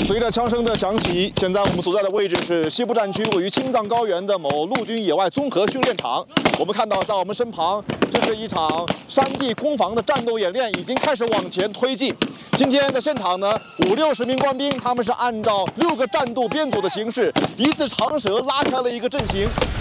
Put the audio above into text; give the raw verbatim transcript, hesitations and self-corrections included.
随着枪声的响起，现在我们所在的位置是西部战区位于青藏高原的某陆军野外综合训练场。我们看到，在我们身旁，这是一场山地攻防的战斗演练，已经开始往前推进。今天的现场呢，五六十名官兵，他们是按照六个战斗编组的形式，一字长蛇拉开了一个阵型。